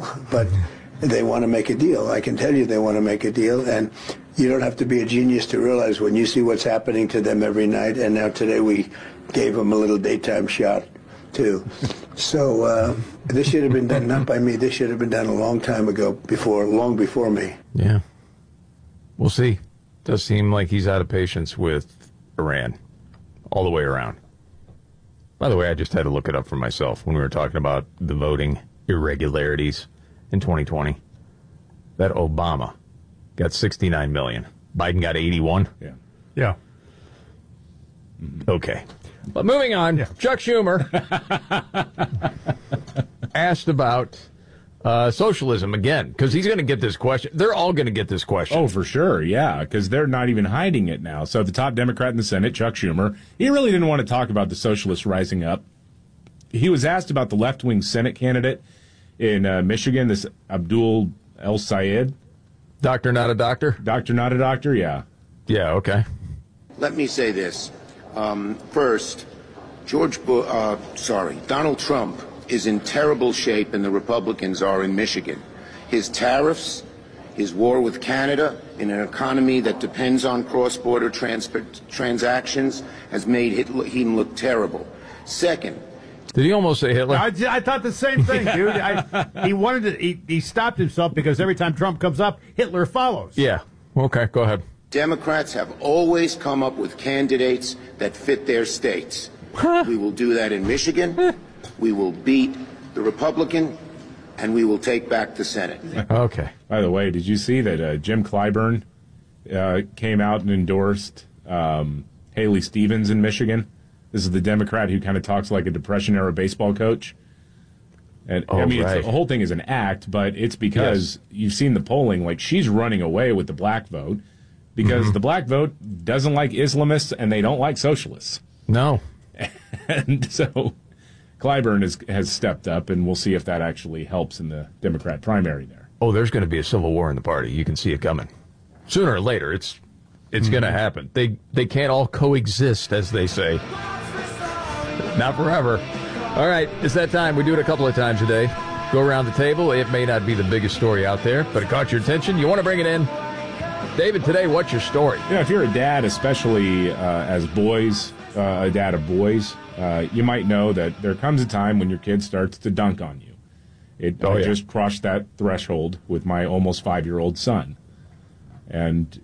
deal, but they want to make a deal. I can tell you they want to make a deal, and you don't have to be a genius to realize when you see what's happening to them every night, and now today we gave them a little daytime shot, too. So this should have been done, not by me, this should have been done a long time ago, long before me. Yeah. We'll see. Does seem like he's out of patience with Iran all the way around. By the way, I just had to look it up for myself when we were talking about the voting irregularities in 2020. That Obama got 69 million. Biden got 81. Yeah. Okay. But moving on, yeah. Chuck Schumer asked about socialism again, because he's going to get this question. They're all going to get this question. Oh, for sure, yeah, because they're not even hiding it now. So the top Democrat in the Senate, Chuck Schumer, he really didn't want to talk about the socialists rising up. He was asked about the left-wing Senate candidate in Michigan, this Abdul El Sayed. Doctor, not a doctor? Doctor, not a doctor, yeah. Yeah, okay. Let me say this. First, Donald Trump is in terrible shape, and the Republicans are in Michigan. His tariffs, his war with Canada, in an economy that depends on cross-border transactions, has made him look terrible. Second, did he almost say Hitler? I thought the same thing, dude. He wanted to. He stopped himself because every time Trump comes up, Hitler follows. Yeah. Okay, go ahead. Democrats have always come up with candidates that fit their states. We will do that in Michigan. We will beat the Republican, and we will take back the Senate. Okay. By the way, did you see that Jim Clyburn came out and endorsed Haley Stevens in Michigan? This is the Democrat who kind of talks like a Depression-era baseball coach. And I mean, the whole thing is an act, but it's because you've seen the polling. Like, she's running away with the black vote because the black vote doesn't like Islamists and they don't like socialists. No. And so Clyburn has stepped up, and we'll see if that actually helps in the Democrat primary there. Oh, there's going to be a civil war in the party. You can see it coming. Sooner or later, it's going to happen. They can't all coexist, as they say. Not forever. All right, it's that time. We do it a couple of times a day. Go around the table. It may not be the biggest story out there, but it caught your attention. You want to bring it in. David, today, what's your story? You know, if you're a dad, especially as boys, a dad of boys, you might know that there comes a time when your kid starts to dunk on you. I just crossed that threshold with my almost 5-year-old son. And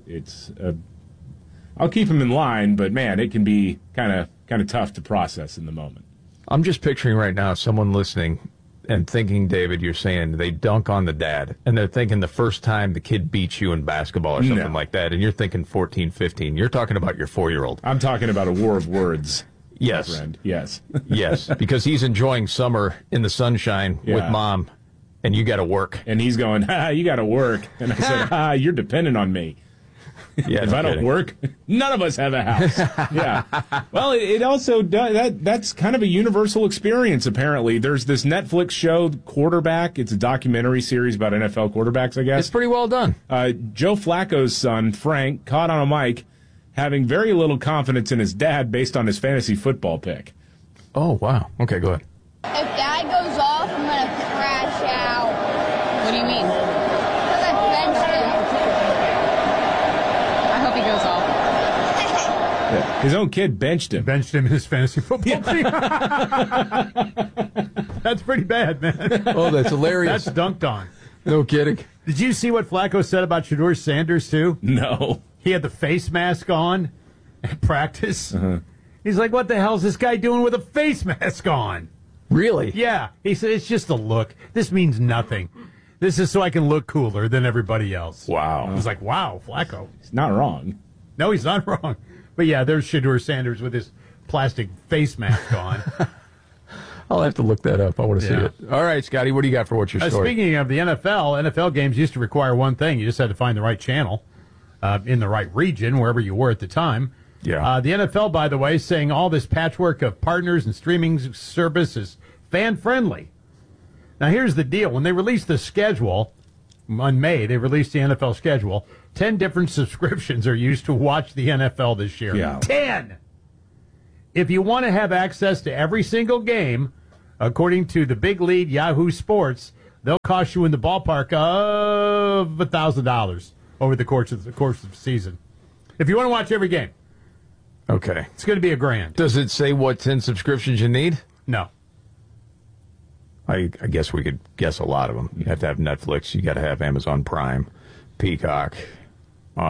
I'll keep him in line, but man, it can be kind of tough to process in the moment. I'm just picturing right now someone listening and thinking, David, you're saying they dunk on the dad, and they're thinking the first time the kid beats you in basketball or something like that, and you're thinking 14, 15. You're talking about your 4-year-old. I'm talking about a war of words. Yes. My friend. Yes. Yes, because he's enjoying summer in the sunshine with Mom, and you got to work. And he's going, you got to work. And I said, you're dependent on me. Yeah, if I don't work, none of us have a house. Yeah. Well, it also does. That's kind of a universal experience, apparently. There's this Netflix show, Quarterback. It's a documentary series about NFL quarterbacks, I guess. It's pretty well done. Joe Flacco's son, Frank, caught on a mic having very little confidence in his dad based on his fantasy football pick. Oh, wow. Okay, go ahead. If Dad goes off, I'm going to crash out. What do you mean? Because I benched him. I hope he goes off. Yeah. His own kid benched him. Benched him in his fantasy football team. That's pretty bad, man. Oh, that's hilarious. That's dunked on. No kidding. Did you see what Flacco said about Shedeur Sanders, too? No. He had the face mask on at practice. He's like, what the hell is this guy doing with a face mask on? Really? Yeah. He said, it's just a look. This means nothing. This is so I can look cooler than everybody else. Wow. I was like, wow, Flacco. He's not wrong. No, he's not wrong. But yeah, there's Shedeur Sanders with his plastic face mask on. I'll have to look that up. I want to see it. All right, Scotty, what do you got for what's your story? Speaking of the NFL games used to require one thing. You just had to find the right channel in the right region, wherever you were at the time. Yeah. The NFL, by the way, saying all this patchwork of partners and streaming service is fan-friendly. Now, here's the deal. When they released the schedule, on May, they released the NFL schedule, 10 different subscriptions are used to watch the NFL this year. Yeah. 10! If you want to have access to every single game, according to the big lead Yahoo Sports, they'll cost you in the ballpark of $1,000 over the course of the season. If you want to watch every game, Okay. it's going to be $1,000. Does it say what 10 subscriptions you need? No. I guess we could guess a lot of them. You have to have Netflix. You got to have Amazon Prime, Peacock. Would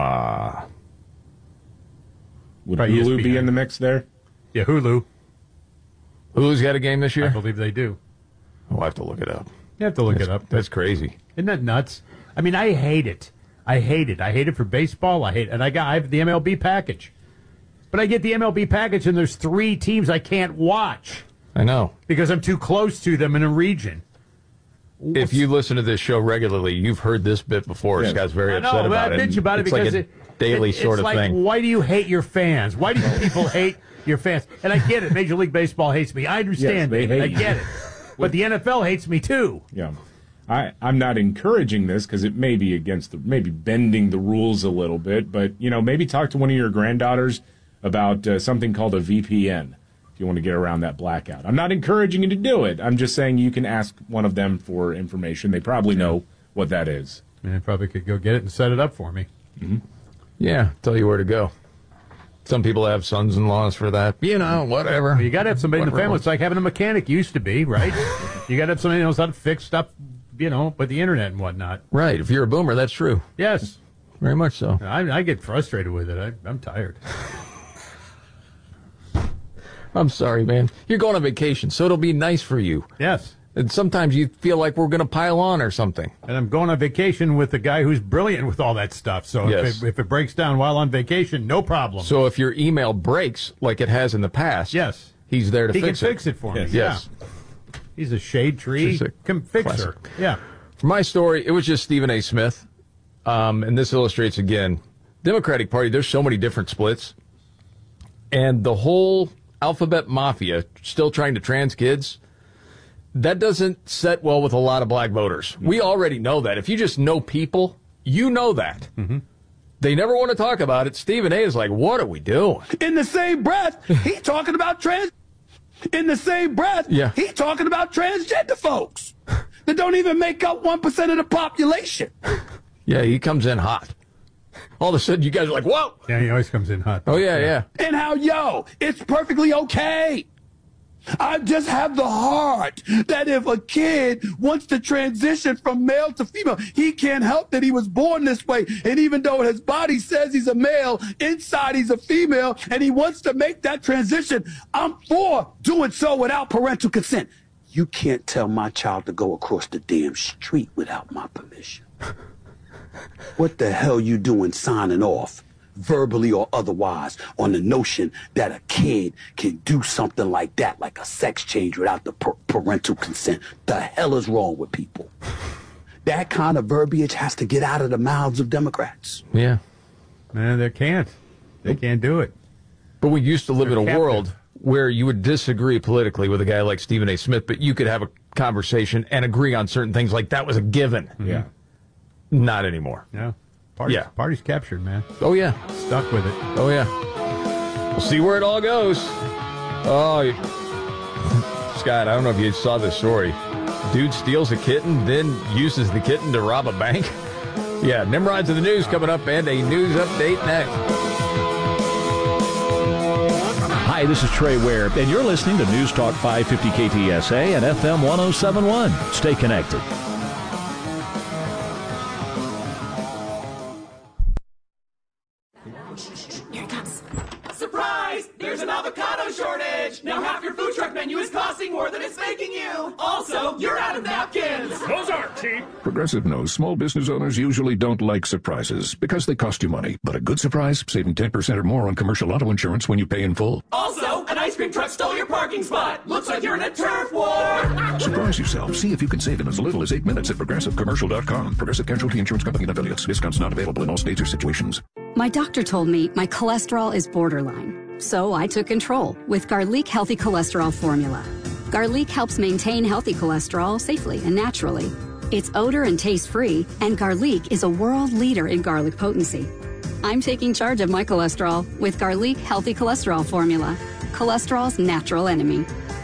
Probably Hulu be ESPN. in the mix there? Yeah, Hulu. Hulu's got a game this I year? believe they do. I'll have to look it up. You have to look it up. That's crazy. Isn't that nuts? I mean, I hate it. I hate it for baseball. I have the MLB package. But I get the MLB package, and there's 3 teams I can't watch I know. because I'm too close to them in a region. If you listen to this show regularly, you've heard this bit before. Yes. Scott's very I know, upset but about I it. bitch about it It's because like a daily sort it's of like, thing. why do you hate your fans? Why do people hate your fans? And I get it. Major League Baseball hates me. I understand. Yes, they hate I you. get it. But the NFL hates me too. Yeah. I'm not encouraging this because it may be against maybe bending the rules a little bit, but, maybe talk to one of your granddaughters about something called a VPN if you want to get around that blackout. I'm not encouraging you to do it. I'm just saying you can ask one of them for information. They probably know what that is. And I probably could go get it and set it up for me. Yeah, tell you where to go. Some people have sons-in-laws for that. Whatever. Well, you got to have somebody in the Whatever family. works. It's like having a mechanic used to be, right? You got to have somebody who knows how to fix stuff, with the internet and whatnot. Right. If you're a boomer, that's true. Yes. Very much so. I get frustrated with it. I'm tired. I'm sorry, man. You're going on vacation, so it'll be nice for you. Yes. And sometimes you feel like we're going to pile on or something. And I'm going on vacation with a guy who's brilliant with all that stuff. So Yes. if it breaks down while on vacation, no problem. So if your email breaks like it has in the past, yes. he's there to He can fix it. fix it for me. Yes. Yes. Yeah. He's a shade tree Just a fixer. classic. Yeah. For my story, it was just Stephen A. Smith. And this illustrates, again, Democratic Party, there's so many different splits. And the whole alphabet mafia still trying to trans kids, that doesn't set well with a lot of black voters. We already know that. If you just know people, you know that. Mm-hmm. They never want to talk about it. Stephen A. is like, what are we doing? In the same breath, he talking about In the same breath, Yeah. he talking about transgender folks that don't even make up 1% of the population. Yeah, he comes in hot. All of a sudden, you guys are like, whoa. Yeah, he always comes in hot. Oh, yeah. And how, it's perfectly okay. I just have the heart that if a kid wants to transition from male to female, he can't help that he was born this way. And even though his body says he's a male, inside he's a female, and he wants to make that transition, I'm for doing so without parental consent. You can't tell my child to go across the damn street without my permission. What the hell you doing signing off, verbally or otherwise, on the notion that a kid can do something like that, like a sex change without the parental consent? The hell is wrong with people? That kind of verbiage has to get out of the mouths of Democrats. Yeah. Man, they can't. They can't do it. But we used to live They're in a captive. world where you would disagree politically with a guy like Stephen A. Smith, but you could have a conversation and agree on certain things like that was a given. Yeah. Not anymore. Yeah. Yeah. Party's captured, man. Oh, yeah. Stuck with it. Oh, yeah. We'll see where it all goes. Oh, Scott, I don't know if you saw this story. Dude steals a kitten, then uses the kitten to rob a bank. Yeah, Nimrod's in the news coming up, and a news update next. Hi, this is Trey Ware, and you're listening to News Talk 550 KTSA and FM 1071. Stay connected. Here it comes. Surprise! There's an avocado shortage! Now half your food truck menu is costing more than it's making you! Also, you're out of napkins! Those aren't cheap. Progressive knows small business owners usually don't like surprises because they cost you money. But a good surprise, saving 10% or more on commercial auto insurance when you pay in full. Also, an ice cream truck stole your parking spot! Looks like you're in a turf war! Surprise yourself. See if you can save in as little as 8 minutes at ProgressiveCommercial.com. Progressive Casualty Insurance Company and Affiliates. Discounts not available in all states or situations. My doctor told me my cholesterol is borderline, so I took control with Garlic Healthy Cholesterol Formula. Garlic helps maintain healthy cholesterol safely and naturally. It's odor and taste-free, and Garlic is a world leader in garlic potency. I'm taking charge of my cholesterol with Garlic Healthy Cholesterol Formula, cholesterol's natural enemy.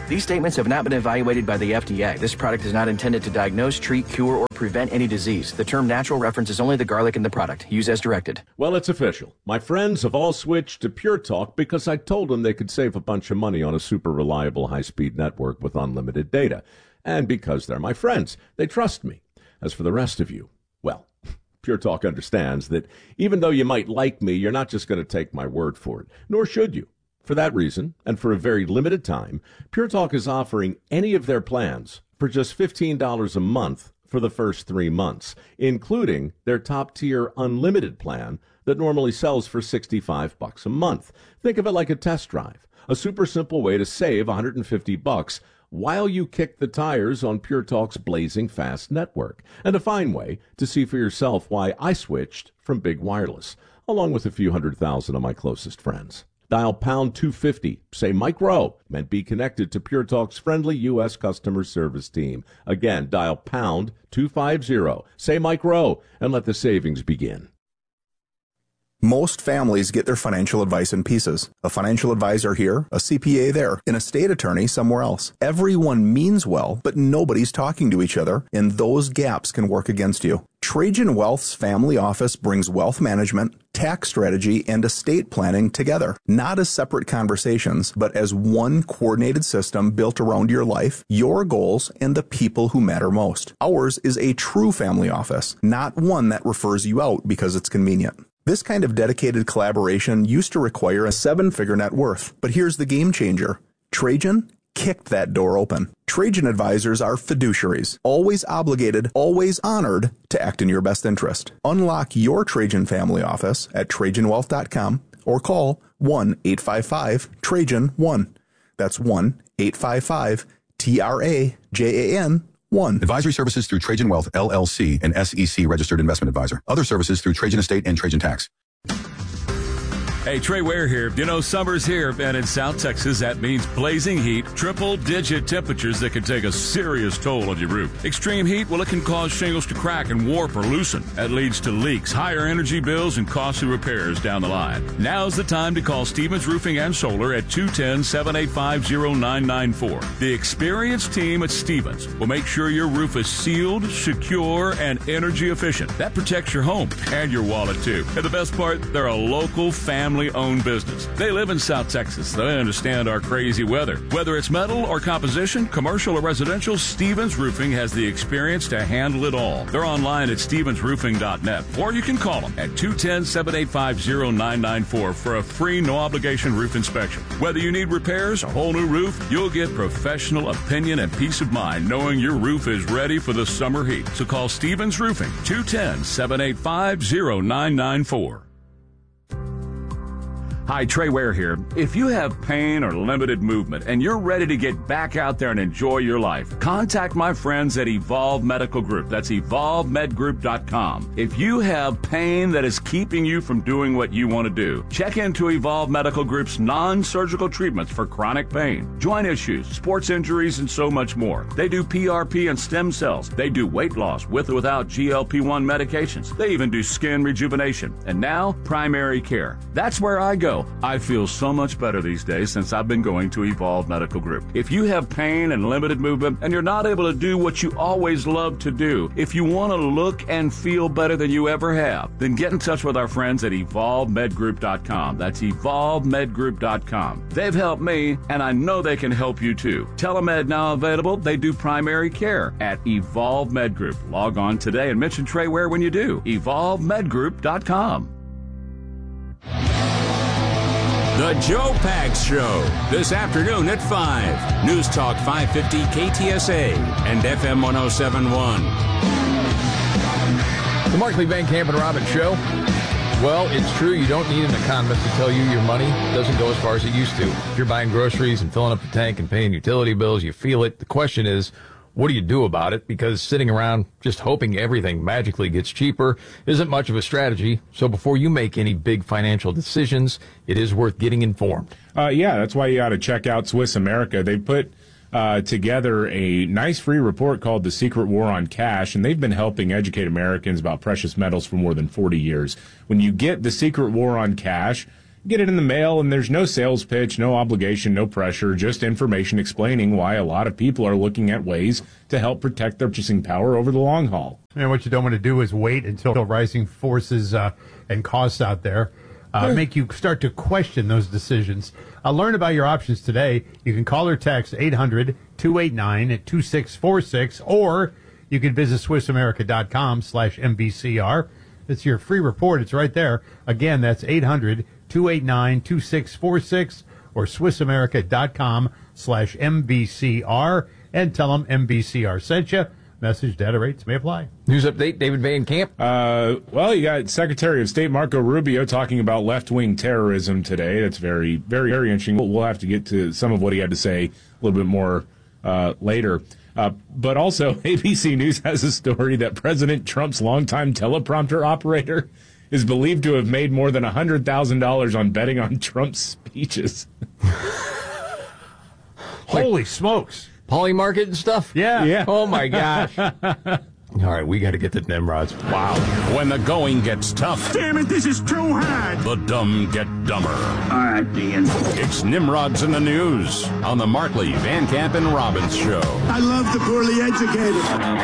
These statements have not been evaluated by the FDA. This product is not intended to diagnose, treat, cure, or prevent any disease. The term natural references only the garlic in the product. Use as directed. Well, it's official. My friends have all switched to Pure Talk because I told them they could save a bunch of money on a super reliable high-speed network with unlimited data. And because they're my friends, they trust me. As for the rest of you, well, Pure Talk understands that even though you might like me, you're not just going to take my word for it, nor should you. For that reason, and for a very limited time, Pure Talk is offering any of their plans for just $15 a month for the first 3 months, including their top-tier unlimited plan that normally sells for $65 a month. Think of it like a test drive, a super simple way to save $150 while you kick the tires on Pure Talk's blazing fast network, and a fine way to see for yourself why I switched from Big Wireless, along with a few 100,000 of my closest friends. Dial pound 250, say Mike Rowe, and be connected to Pure Talk's friendly U.S. customer service team. Again, dial pound 250, say Mike Rowe, and let the savings begin. Most families get their financial advice in pieces. A financial advisor here, a CPA there, an estate attorney somewhere else. Everyone means well, but nobody's talking to each other, and those gaps can work against you. Trajan Wealth's family office brings wealth management, tax strategy, and estate planning together, not as separate conversations, but as one coordinated system built around your life, your goals, and the people who matter most. Ours is a true family office, not one that refers you out because it's convenient. This kind of dedicated collaboration used to require a 7-figure net worth, but here's the game changer. Trajan kicked that door open. Trajan advisors are fiduciaries, always obligated, always honored to act in your best interest. Unlock your Trajan family office at TrajanWealth.com or call 1-855-TRAJAN-1. That's 1-855-TRAJAN-1. Advisory services through Trajan Wealth, LLC, an SEC registered investment advisor. Other services through Trajan Estate and Trajan Tax. Hey, Trey Ware here. You know, summer's here, and in South Texas, that means blazing heat, triple-digit temperatures that can take a serious toll on your roof. Extreme heat, well, it can cause shingles to crack and warp or loosen. That leads to leaks, higher energy bills, and costly repairs down the line. Now's the time to call Stevens Roofing and Solar at 210-785-0994. The experienced team at Stevens will make sure your roof is sealed, secure, and energy efficient. That protects your home and your wallet, too. And the best part, they're a local family-owned business. They live in South Texas. They understand our crazy weather. Whether it's metal or composition, commercial or residential, Stevens Roofing has the experience to handle it all. They're online at stevensroofing.net, or you can call them at 210-785-0994 for a free, no-obligation roof inspection. Whether you need repairs, a whole new roof, you'll get professional opinion and peace of mind knowing your roof is ready for the summer heat. So call Stevens Roofing, 210-785-0994. Hi, Trey Ware here. If you have pain or limited movement and you're ready to get back out there and enjoy your life, contact my friends at Evolve Medical Group. That's evolvemedgroup.com. If you have pain that is keeping you from doing what you want to do, check into Evolve Medical Group's non-surgical treatments for chronic pain, joint issues, sports injuries, and so much more. They do PRP and stem cells. They do weight loss with or without GLP-1 medications. They even do skin rejuvenation. And now, primary care. That's where I go. I feel so much better these days since I've been going to Evolve Medical Group. If you have pain and limited movement and you're not able to do what you always love to do, if you want to look and feel better than you ever have, then get in touch with our friends at EvolveMedGroup.com. That's EvolveMedGroup.com. They've helped me, and I know they can help you too. Telemed now available. They do primary care at Evolve Med Group. Log on today and mention Trey Ware when you do. EvolveMedGroup.com. The Joe Pags Show, this afternoon at 5. News Talk 550 KTSA and FM 1071. The Markley, Van Camp, and Robbins Show. Well, it's true, you don't need an economist to tell you your money doesn't go as far as it used to. If you're buying groceries and filling up the tank and paying utility bills, you feel it. The question is, what do you do about it? Because sitting around just hoping everything magically gets cheaper isn't much of a strategy. So before you make any big financial decisions, it is worth getting informed. Yeah, that's why you ought to check out Swiss America. They put together a nice free report called The Secret War on Cash, and they've been helping educate Americans about precious metals for more than 40 years. When you get The Secret War on Cash, get it in the mail, and there's no sales pitch, no obligation, no pressure, just information explaining why a lot of people are looking at ways to help protect their purchasing power over the long haul. And what you don't want to do is wait until rising forces and costs out there make you start to question those decisions. Learn about your options today. You can call or text 800-289-2646, or you can visit SwissAmerica.com/MBCR. It's your free report. It's right there. Again, that's 800-289-2646 or SwissAmerica.com/MBCR, and tell them MBCR sent you. Message data rates may apply. News update, David Van Camp. Well, you got Secretary of State Marco Rubio talking about left-wing terrorism today. That's very, very, very interesting. We'll have to get to some of what he had to say a little bit more later. But also, ABC News has a story that President Trump's longtime teleprompter operator is believed to have made more than $100,000 on betting on Trump's speeches. Holy smokes. Polymarket and stuff? Yeah. Oh, my gosh. All right, we got to get the Nimrods. Wow. When the going gets tough. Damn it, this is too hard. The dumb get dumber. All right, Ian. It's Nimrods in the News on the Markley, Van Camp, and Robbins Show. I love the poorly educated.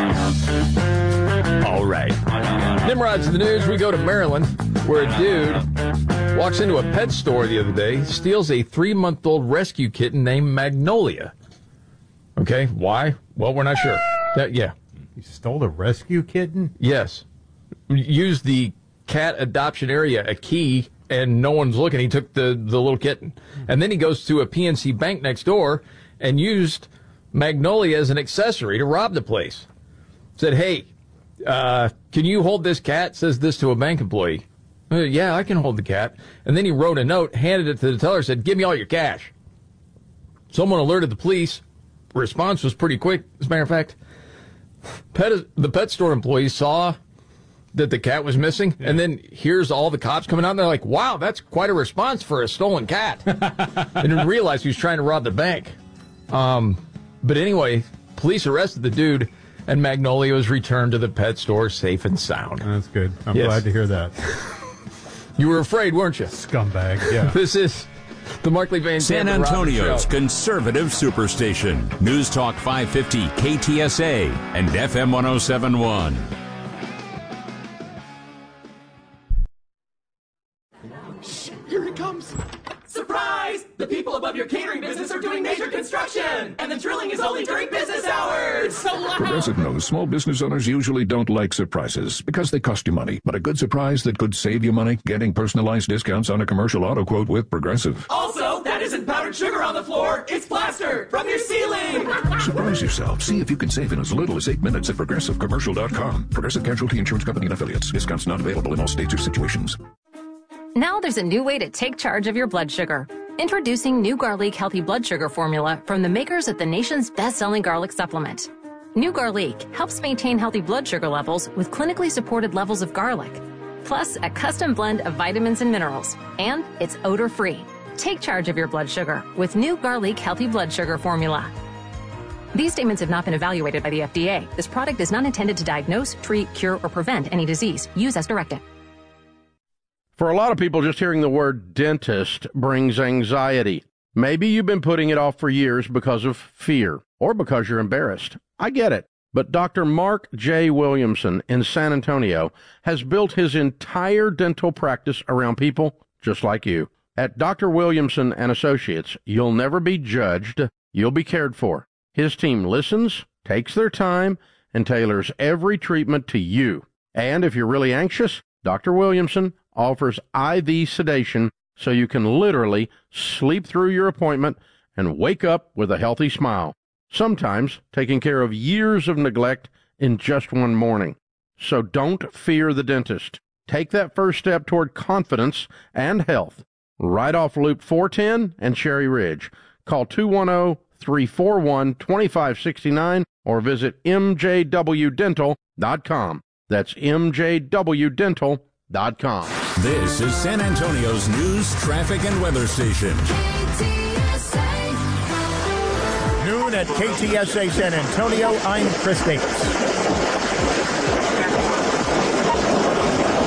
All right. Nimrods in the News, we go to Maryland, where a dude walks into a pet store the other day, steals a 3-month-old rescue kitten named Magnolia. Okay, why? Well, we're not sure. Yeah. He stole a rescue kitten? Yes. Used the cat adoption area, a key, and no one's looking. He took the little kitten. And then he goes to a PNC bank next door and used Magnolia as an accessory to rob the place. Said, hey, can you hold this cat? Says this to a bank employee. Yeah, I can hold the cat. And then he wrote a note, handed it to the teller, said, give me all your cash. Someone alerted the police. Response was pretty quick. As a matter of fact, the pet store employees saw that the cat was missing, and then here's all the cops coming out, and they're like, wow, that's quite a response for a stolen cat. They didn't realize he was trying to rob the bank. But anyway, police arrested the dude, and Magnolia was returned to the pet store safe and sound. That's good. I'm glad to hear that. You were afraid, weren't you? Scumbag, yeah. This is the Markley Van San Camp Antonio's conservative superstation. News Talk 550 KTSA and FM 1071. Here it comes. Surprise! The people above your catering business are doing major construction, and the drilling is only during business hours. So loud. Progressive knows small business owners usually don't like surprises because they cost you money. But a good surprise that could save you money? Getting personalized discounts on a commercial auto quote with Progressive. Also, that isn't powdered sugar on the floor. It's plaster from your ceiling. Surprise yourself. See if you can save in as little as 8 minutes at ProgressiveCommercial.com. Progressive Casualty Insurance Company and Affiliates. Discounts not available in all states or situations. Now there's a new way to take charge of your blood sugar. Introducing new Garlic Healthy Blood Sugar Formula from the makers of the nation's best-selling garlic supplement. New Garlic helps maintain healthy blood sugar levels with clinically supported levels of garlic, plus a custom blend of vitamins and minerals, and it's odor-free. Take charge of your blood sugar with new Garlic Healthy Blood Sugar Formula. These statements have not been evaluated by the FDA. This product is not intended to diagnose, treat, cure, or prevent any disease. Use as directed. For a lot of people, just hearing the word dentist brings anxiety. Maybe you've been putting it off for years because of fear or because you're embarrassed. I get it. But Dr. Mark J. Williamson in San Antonio has built his entire dental practice around people just like you. At Dr. Williamson and Associates, you'll never be judged. You'll be cared for. His team listens, takes their time, and tailors every treatment to you. And if you're really anxious, Dr. Williamson offers IV sedation so you can literally sleep through your appointment and wake up with a healthy smile, sometimes taking care of years of neglect in just one morning. So don't fear the dentist. Take that first step toward confidence and health. Right off Loop 410 and Cherry Ridge. Call 210-341-2569 or visit mjwdental.com. That's mjwdental.com. This is San Antonio's news, traffic, and weather station. Noon at KTSA San Antonio. I'm Chris Davis.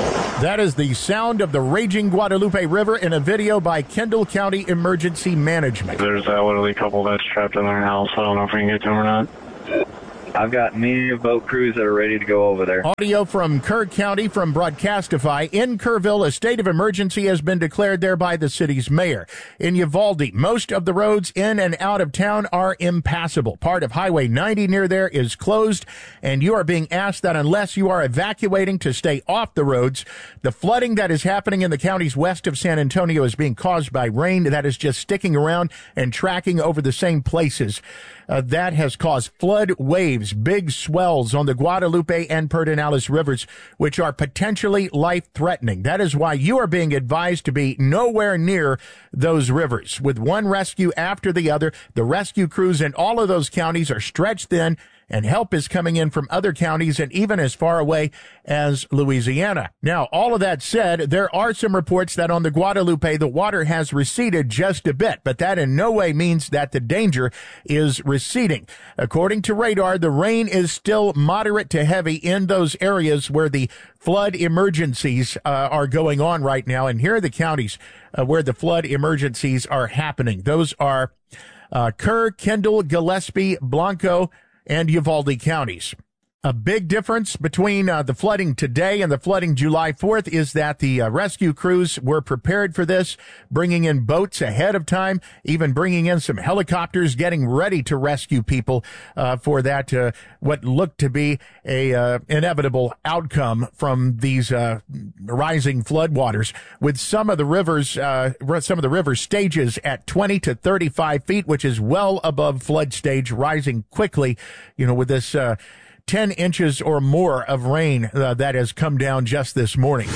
That is the sound of the raging Guadalupe River in a video by Kendall County Emergency Management. There's that elderly couple that's trapped in their house. I don't know if we can get to them or not. I've got many boat crews that are ready to go over there. Audio from Kerr County from Broadcastify. In Kerrville, a state of emergency has been declared there by the city's mayor. In Uvalde, most of the roads in and out of town are impassable. Part of Highway 90 near there is closed, and you are being asked that unless you are evacuating to stay off the roads. The flooding that is happening in the counties west of San Antonio is being caused by rain that is just sticking around and tracking over the same places. That has caused flood waves, big swells on the Guadalupe and Pedernales rivers, which are potentially life-threatening. That is why you are being advised to be nowhere near those rivers. With one rescue after the other, the rescue crews in all of those counties are stretched thin, and help is coming in from other counties and even as far away as Louisiana. Now, all of that said, there are some reports that on the Guadalupe, the water has receded just a bit, but that in no way means that the danger is receding. According to radar, the rain is still moderate to heavy in those areas where the flood emergencies are going on right now. And here are the counties where the flood emergencies are happening. Those are Kerr, Kendall, Gillespie, Blanco, and Uvalde counties. A big difference between the flooding today and the flooding July 4th is that the rescue crews were prepared for this, bringing in boats ahead of time, even bringing in some helicopters, getting ready to rescue people for that, what looked to be a inevitable outcome from these rising floodwaters. With some of the river stages at 20 to 35 feet, which is well above flood stage, rising quickly, with this 10 inches or more of rain that has come down just this morning.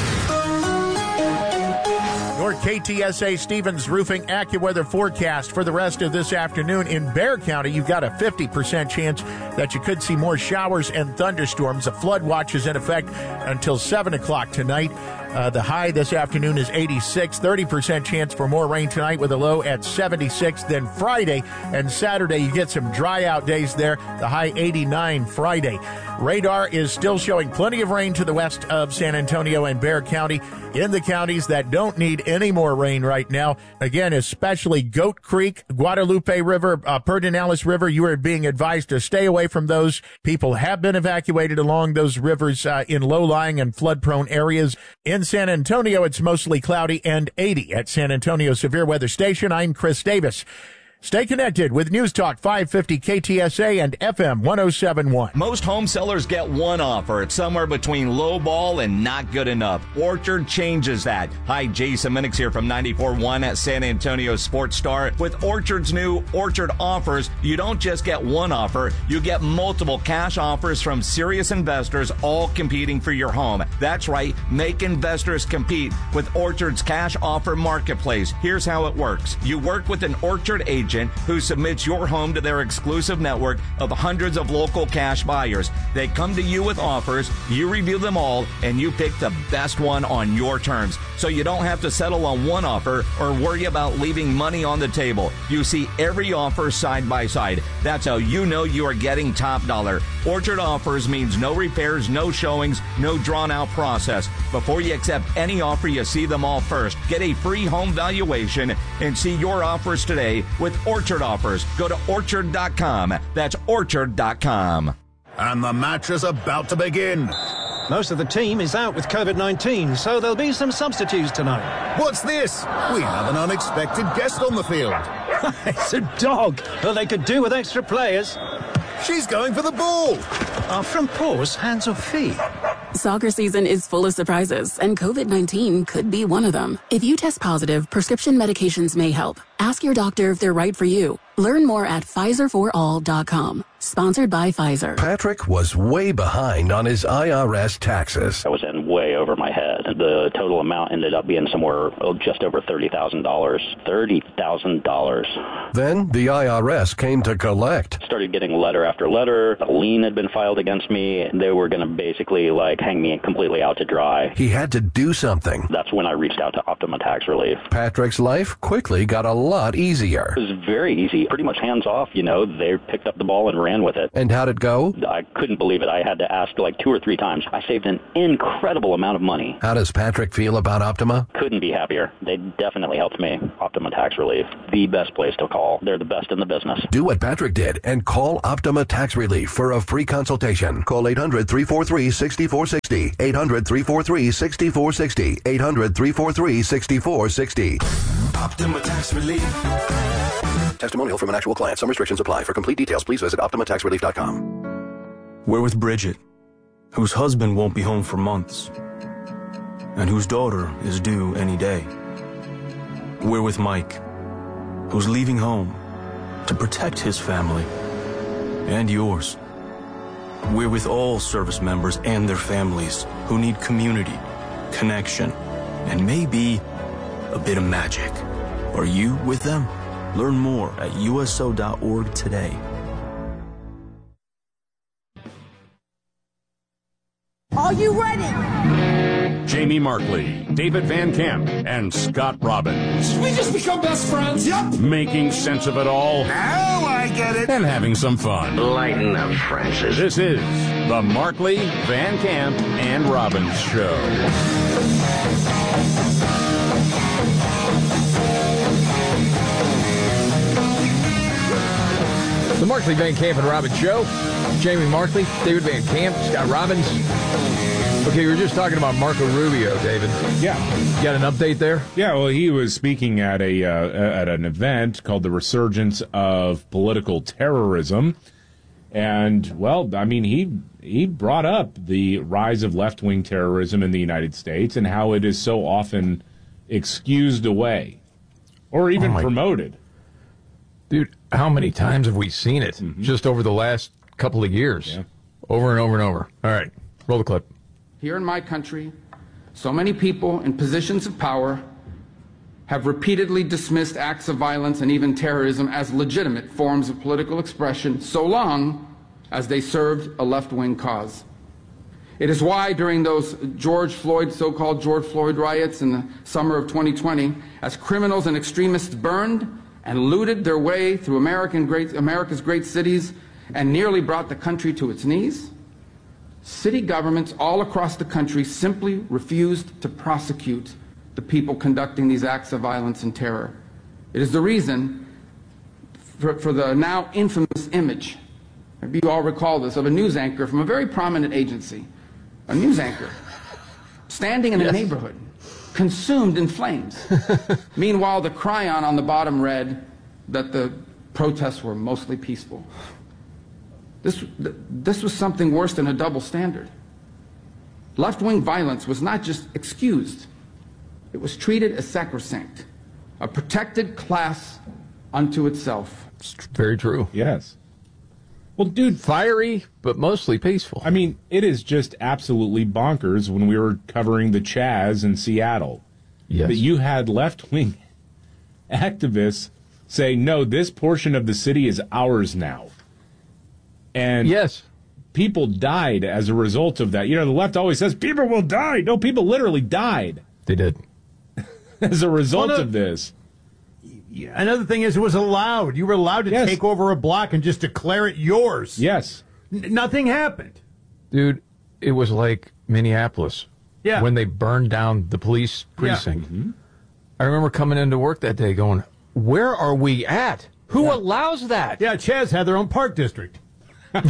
Your KTSA Stevens Roofing AccuWeather forecast for the rest of this afternoon. In Bexar County, you've got a 50% chance that you could see more showers and thunderstorms. A flood watch is in effect until 7 o'clock tonight. The high this afternoon is 86, 30% chance for more rain tonight with a low at 76. Then Friday and Saturday, you get some dry out days there. The high 89 Friday. Radar is still showing plenty of rain to the west of San Antonio and Bexar County. In the counties that don't need any more rain right now, again, especially Goat Creek, Guadalupe River, Pedernales River, you are being advised to stay away from those. People have been evacuated along those rivers in low-lying and flood-prone areas. In San Antonio, it's mostly cloudy and 80. At San Antonio Severe Weather Station, I'm Chris Davis. Stay connected with News Talk 550 KTSA and FM 107.1. Most home sellers get one offer. It's somewhere between low ball and not good enough. Orchard changes that. Hi, Jason Minix here from 94.1 at San Antonio Sports Star. With Orchard's new Orchard offers, you don't just get one offer, you get multiple cash offers from serious investors, all competing for your home. That's right, make investors compete with Orchard's cash offer marketplace. Here's how it works. You work with an Orchard agent who submits your home to their exclusive network of hundreds of local cash buyers. They come to you with offers, you review them all, and you pick the best one on your terms. So you don't have to settle on one offer or worry about leaving money on the table. You see every offer side by side. That's how you know you are getting top dollar. Orchard offers means no repairs, no showings, no drawn out process. Before you accept any offer, you see them all first. Get a free home valuation and see your offers today with Orchard offers. Go to orchard.com. That's orchard.com. And the match is about to begin. Most of the team is out with COVID-19, so there'll be some substitutes tonight. What's this? We have an unexpected guest on the field. It's a dog. Well, they could do with extra players. She's going for the ball. Are front paws hands or feet? Soccer season is full of surprises, and COVID-19 could be one of them. If you test positive, prescription medications may help. Ask your doctor if they're right for you. Learn more at PfizerForAll.com. Sponsored by Pfizer. Patrick was way behind on his IRS taxes. I was in way over my head. The total amount ended up being somewhere just over $30,000. $30,000. Then the IRS came to collect. Started getting letter after letter. A lien had been filed against me. They were going to basically hang me completely out to dry. He had to do something. That's when I reached out to Optima Tax Relief. Patrick's life quickly got a lot easier. It was very easy. Pretty much hands off, They picked up the ball and ran with it. And how'd it go? I couldn't believe it. I had to ask 2 or 3 times. I saved an incredible amount of money. How does does Patrick feel about Optima? Couldn't be happier. They definitely helped me. Optima Tax Relief, the best place to call. They're the best in the business. Do what Patrick did and call Optima Tax Relief for a free consultation. Call 800-343-6460. 800-343-6460. 800-343-6460. Optima Tax Relief. Testimonial from an actual client. Some restrictions apply. For complete details, please visit OptimaTaxRelief.com. We're with Bridget, whose husband won't be home for months, and whose daughter is due any day. We're with Mike, who's leaving home to protect his family and yours. We're with all service members and their families who need community, connection, and maybe a bit of magic. Are you with them? Learn more at USO.org today. Are you ready? Jamie Markley, David Van Camp, and Scott Robbins. We just become best friends. Yep. Making sense of it all. Now I get it. And having some fun. Lighten up, Francis. This is the Markley, Van Camp, and Robbins Show. The Markley, Van Camp, and Robbins Show. Jamie Markley, David Van Camp, Scott Robbins. Okay, we were just talking about Marco Rubio, David. Yeah. You got an update there? Yeah, well, he was speaking at an event called the Resurgence of Political Terrorism. And, well, I mean, he brought up the rise of left-wing terrorism in the United States and how it is so often excused away or even promoted. Dude, how many times have we seen it just over the last couple of years? Yeah. Over and over and over. All right, roll the clip. Here in my country, so many people in positions of power have repeatedly dismissed acts of violence and even terrorism as legitimate forms of political expression, so long as they served a left-wing cause. It is why during those so-called George Floyd riots in the summer of 2020, as criminals and extremists burned and looted their way through America's great cities and nearly brought the country to its knees, city governments all across the country simply refused to prosecute the people conducting these acts of violence and terror. It is the reason for the now infamous image, maybe you all recall this, of a news anchor from a very prominent agency, a news anchor, standing in a neighborhood, consumed in flames. Meanwhile, the chyron on the bottom read that the protests were mostly peaceful. This was something worse than a double standard. Left-wing violence was not just excused, it was treated as sacrosanct, a protected class unto itself. It's very true. Yes. Well, dude, fiery, but mostly peaceful. I mean, it is just absolutely bonkers when we were covering the Chaz in Seattle. Yes. That you had left-wing activists say, no, this portion of the city is ours now. And yes, people died as a result of that. You know, the left always says people will die. No, people literally died. They did. As a result of this. Another thing is it was allowed. You were allowed to take over a block and just declare it yours. Yes. Nothing happened. Dude, it was like Minneapolis. Yeah. When they burned down the police precinct. Yeah. I remember coming into work that day going, where are we at? Who allows that? Yeah, Chaz had their own park district. Well,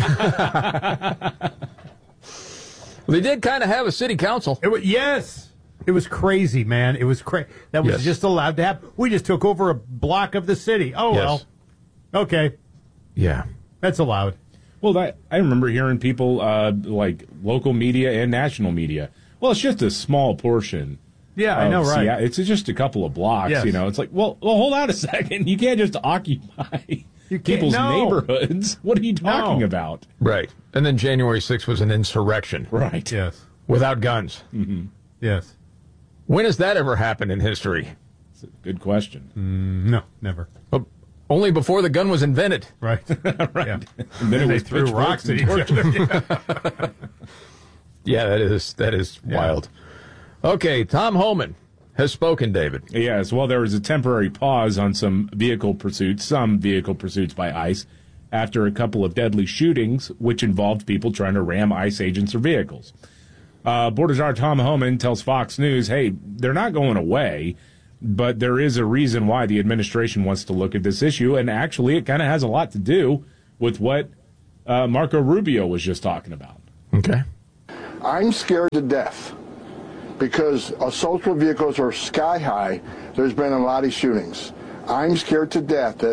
they did kind of have a city council. Yes. It was crazy, man. It was crazy. That was just allowed to happen. We just took over a block of the city. Oh, well. Okay. Yeah. That's allowed. Well, I remember hearing people, like local media and national media. Well, it's just a small portion. Yeah, I know, right? It's just a couple of blocks, you know. It's like, well, hold on a second. You can't just occupy people's neighborhoods. What are you talking about? Right. And then January 6th was an insurrection. Right. Yes. Without guns. Mm-hmm. Yes. When has that ever happened in history? It's a good question. No, never. Only before the gun was invented. Right. Right. Yeah. And then they threw rocks at each other. Yeah, that is wild. Okay, Tom Homan has spoken, David. Yes, well, there was a temporary pause on some vehicle pursuits by ICE after a couple of deadly shootings, which involved people trying to ram ICE agents or vehicles. Border Czar Tom Homan tells Fox News, hey, they're not going away, but there is a reason why the administration wants to look at this issue, and actually it kind of has a lot to do with what Marco Rubio was just talking about. Okay. I'm scared to death because assault vehicles are sky high. There's been a lot of shootings. I'm scared to death that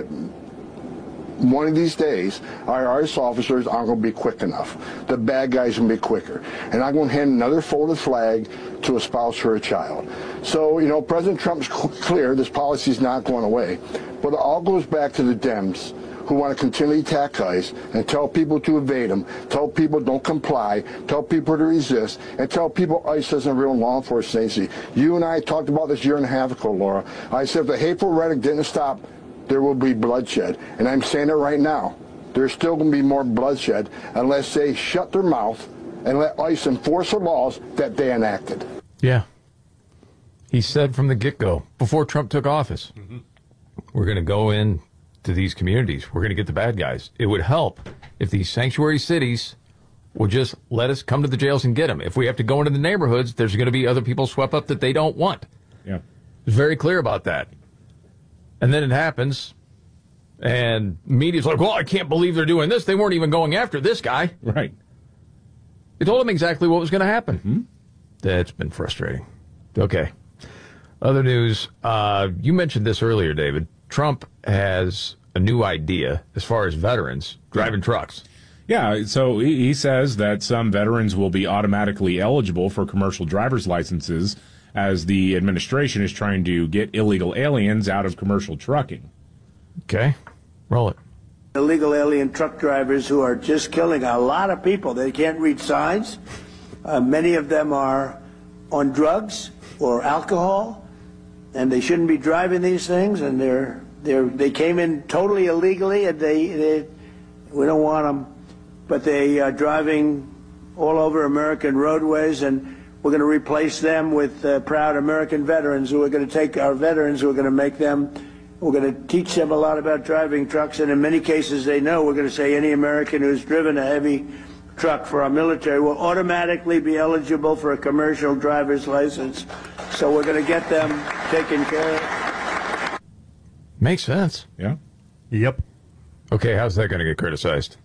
one of these days, our ICE officers aren't going to be quick enough. The bad guys are going to be quicker. And I'm going to hand another folded flag to a spouse or a child. So, President Trump's clear this policy is not going away. But it all goes back to the Dems who want to continually attack ICE and tell people to evade them, tell people don't comply, tell people to resist, and tell people ICE isn't a real law enforcement agency. You and I talked about this 1.5 years ago, Laura. I said if the hateful rhetoric didn't stop, there will be bloodshed. And I'm saying it right now. There's still going to be more bloodshed unless they shut their mouth and let ICE enforce the laws that they enacted. Yeah. He said from the get-go, before Trump took office, we're going to go in to these communities. We're going to get the bad guys. It would help if these sanctuary cities would just let us come to the jails and get them. If we have to go into the neighborhoods, there's going to be other people swept up that they don't want. Yeah. He's very clear about that. And then it happens, and media's like, well, I can't believe they're doing this. They weren't even going after this guy. Right. They told him exactly what was going to happen. Mm-hmm. That's been frustrating. Okay. Other news. You mentioned this earlier, David. Trump has a new idea as far as veterans driving trucks. Yeah, so he says that some veterans will be automatically eligible for commercial driver's licenses as the administration is trying to get illegal aliens out of commercial trucking. Okay. Roll it. Illegal alien truck drivers who are just killing a lot of people. They can't read signs. Many of them are on drugs or alcohol, and they shouldn't be driving these things, and they came in totally illegally, and we don't want them, but they are driving all over American roadways, and we're going to replace them with proud American veterans who are going to take our veterans, who are going to make them, we're going to teach them a lot about driving trucks, and in many cases they know. We're going to say any American who's driven a heavy truck for our military will automatically be eligible for a commercial driver's license. So we're going to get them taken care of. Makes sense. Yeah. Yep. Okay, how's that going to get criticized?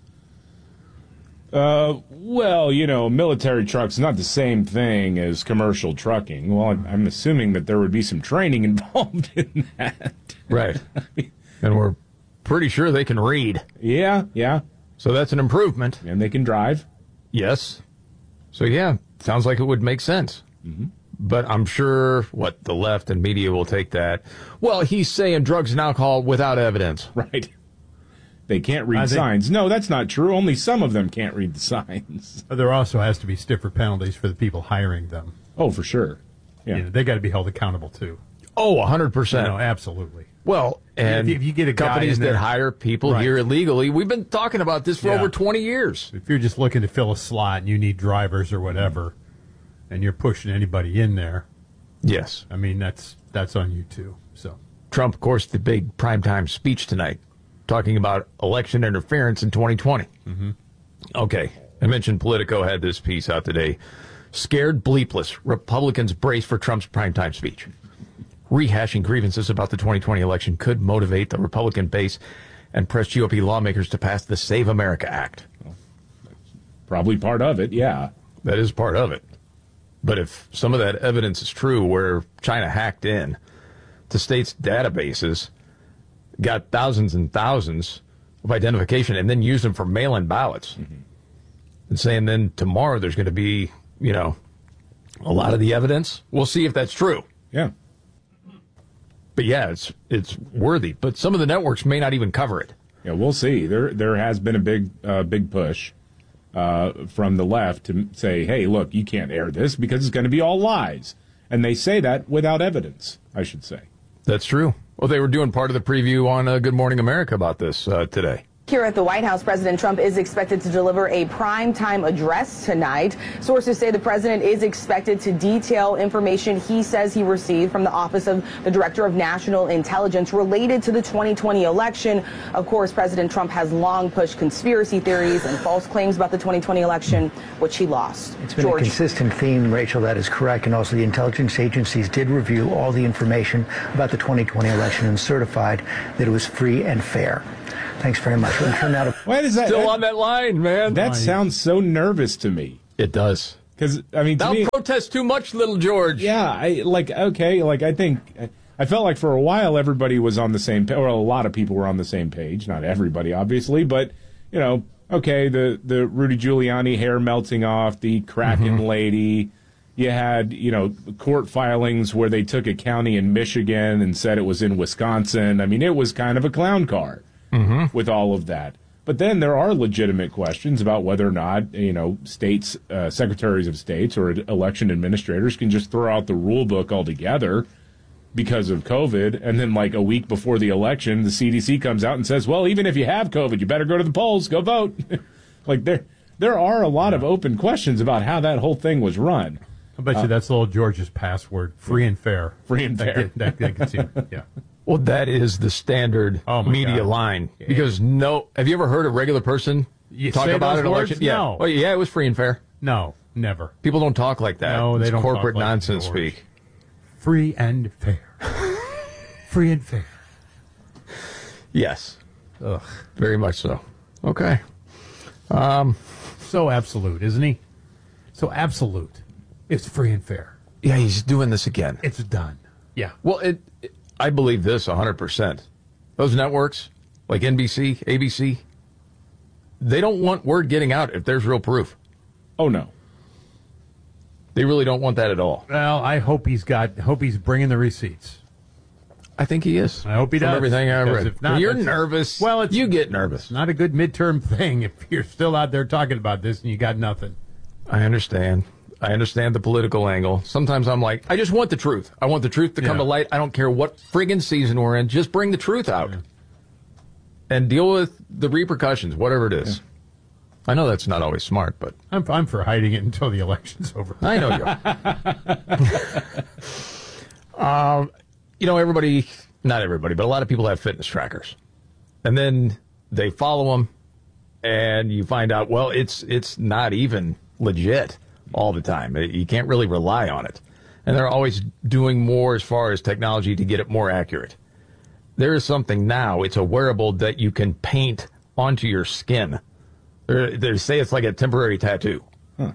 Well, military trucks not the same thing as commercial trucking. Well, I'm assuming that there would be some training involved in that. Right. And we're pretty sure they can read. Yeah. So that's an improvement. And they can drive. Yes. So, yeah, sounds like it would make sense. Mm-hmm. But I'm sure, the left and media will take that. Well, he's saying drugs and alcohol without evidence. Right. They can't read signs. No, that's not true. Only some of them can't read the signs. There also has to be stiffer penalties for the people hiring them. Oh, for sure. Yeah. They got to be held accountable, too. Oh, 100%. Absolutely. Well, and if you get a companies guy that hire people here illegally, we've been talking about this for over 20 years. If you're just looking to fill a slot and you need drivers or whatever, and you're pushing anybody in there. Yes. I mean, that's on you, too. So Trump, of course, the big primetime speech tonight, talking about election interference in 2020. Mm-hmm. Okay. I mentioned Politico had this piece out today. Scared bleepless. Republicans brace for Trump's primetime speech. Rehashing grievances about the 2020 election could motivate the Republican base and press GOP lawmakers to pass the Save America Act. Probably part of it, yeah. That is part of it. But if some of that evidence is true, where China hacked in to states' databases, got thousands and thousands of identification, and then used them for mail-in ballots, and saying then tomorrow there's going to be, a lot of the evidence, we'll see if that's true. Yeah. But yeah, it's worthy. But some of the networks may not even cover it. Yeah, we'll see. There has been a big push from the left to say, hey, look, you can't air this because it's going to be all lies. And they say that without evidence, I should say. That's true. Well, they were doing part of the preview on Good Morning America about this today. Here at the White House, President Trump is expected to deliver a primetime address tonight. Sources say the president is expected to detail information he says he received from the Office of the Director of National Intelligence related to the 2020 election. Of course, President Trump has long pushed conspiracy theories and false claims about the 2020 election, which he lost. It's been a consistent theme, Rachel, that is correct. And also the intelligence agencies did review all the information about the 2020 election and certified that it was free and fair. Thanks very much. We'll turn now to Why does that still on that line, man? That sounds so nervous to me. It does. Because I mean, don't protest too much, little George. Yeah, I think I felt like for a while everybody was on the same page, or a lot of people were on the same page. Not everybody, obviously, but okay, the Rudy Giuliani hair melting off, the Kraken lady. You had, court filings where they took a county in Michigan and said it was in Wisconsin. I mean, it was kind of a clown car. With all of that. But then there are legitimate questions about whether or not, states, secretaries of states or election administrators can just throw out the rule book altogether because of COVID. And then like a week before the election, the CDC comes out and says, well, even if you have COVID, you better go to the polls, go vote. Like there are a lot of open questions about how that whole thing was run. I bet you that's little George's password, free and fair. Free and fair. That can seem, yeah. Well, that is the standard media line. Because have you ever heard a regular person talk about an election? Yeah. No. Well, yeah, it was free and fair. No, never. People don't talk like that. No, they it's don't corporate talk like nonsense George. speak. Free and fair. Free and fair. Yes. Ugh. Very much so. Okay. So absolute, isn't he? So absolute. It's free and fair. Yeah, he's doing this again. It's done. Yeah. Well, I believe this 100%. Those networks, like NBC, ABC, they don't want word getting out if there's real proof. Oh, no. They really don't want that at all. Well, I hope he's bringing the receipts. I think he is. I hope he does. From everything I read. If not, you're nervous. Well, you get nervous. It's not a good midterm thing if you're still out there talking about this and you got nothing. I understand. I understand the political angle. Sometimes I'm like, I just want the truth. I want the truth to come to light. I don't care what friggin' season we're in. Just bring the truth out. And deal with the repercussions, whatever it is. Yeah. I know that's not always smart, but... I'm for hiding it until the election's over. I know you are. Everybody, not everybody, but a lot of people have fitness trackers. And then they follow them, and you find out, well, it's not even legit all the time. You can't really rely on it. And they're always doing more as far as technology to get it more accurate. There is something now, it's a wearable that you can paint onto your skin. They say it's like a temporary tattoo. But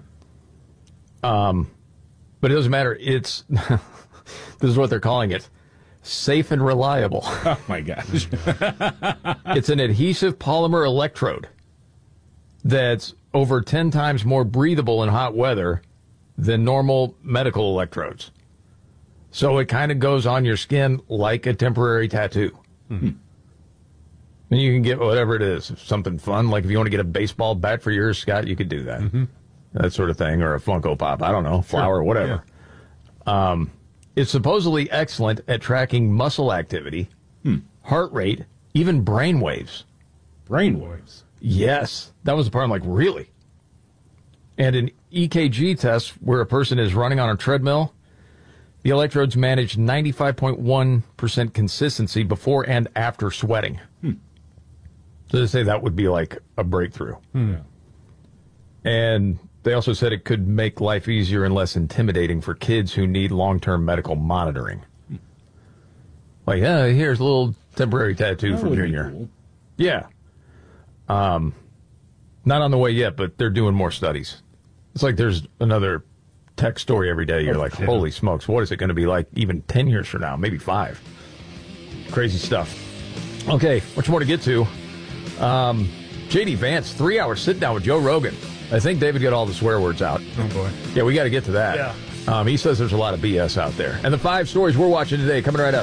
it doesn't matter. It's, this is what they're calling it, safe and reliable. Oh, my gosh. It's an adhesive polymer electrode that's over 10 times more breathable in hot weather than normal medical electrodes. So it kind of goes on your skin like a temporary tattoo. Mm-hmm. And you can get whatever it is, something fun. Like if you want to get a baseball bat for yours, Scott, you could do that. Mm-hmm. That sort of thing, or a Funko Pop, I don't know, flower, whatever. Yeah. It's supposedly excellent at tracking muscle activity, heart rate, even brain waves. Brain waves? Yes. That was the part I'm like, really? And an EKG test where a person is running on a treadmill, the electrodes manage 95.1% consistency before and after sweating. So they say that would be like a breakthrough. And they also said it could make life easier and less intimidating for kids who need long-term medical monitoring. Like, here's a little temporary tattoo for Junior. Cool. Yeah. Not on the way yet, but they're doing more studies. It's like there's another tech story every day. You're like, holy smokes, what is it going to be like even 10 years from now, maybe 5? Crazy stuff. Okay, much more to get to. J.D. Vance, 3-hour sit-down with Joe Rogan. I think David got all the swear words out. Oh, boy. Yeah, we got to get to that. Yeah. He says there's a lot of BS out there. And the 5 stories we're watching today, coming right up.